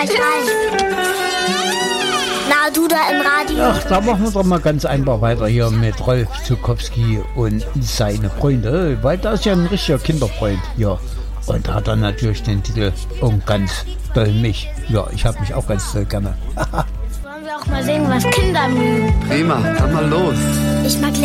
gleich rein. Na, du da im Radio. Ach, da machen wir doch mal ganz einfach weiter hier mit Rolf Zuckowski und seine Freunde, weil das ist ja ein richtiger Kinderfreund, ja. Und da hat er natürlich den Titel und ganz doll mich. Ja, ich habe mich auch ganz doll gerne. Wollen wir auch mal sehen, was Kinder mögen? Prima, dann mal los. Ich mag